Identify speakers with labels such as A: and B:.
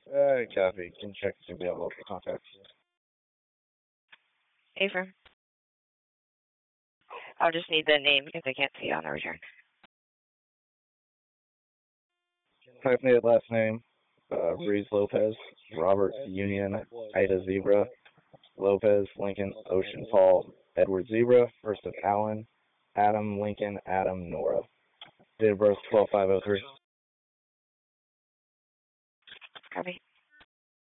A: Copy. Can check to be able to contact.
B: Affirm. I'll just need the name because I can't see it on the return.
A: Hyphenated last name, Ruiz Lopez, Robert Union, Ida Zebra, Lopez, Lincoln, Ocean Paul, Edward Zebra, first of Allen, Adam, Lincoln, Adam, Nora. Date of birth 12503.
B: Copy.